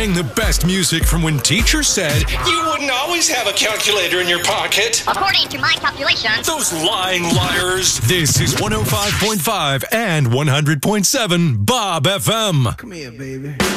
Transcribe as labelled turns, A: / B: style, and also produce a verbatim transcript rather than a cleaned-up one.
A: Playing the best music from when teachers said,
B: You wouldn't always have a calculator in your pocket.
C: According to my calculations.
A: those lying liars. This is one oh five point five and one hundred point seven Bob F M.
D: Come here, baby.